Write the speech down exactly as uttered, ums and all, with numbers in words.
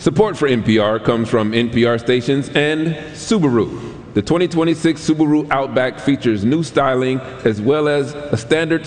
Support for N P R comes from N P R stations and Subaru. The twenty twenty-six Subaru Outback features new styling as well as a standard